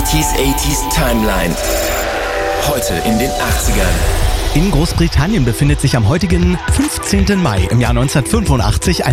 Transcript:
80s Timeline. Heute in den 80ern. In Großbritannien befindet sich am heutigen 15. Mai im Jahr 1985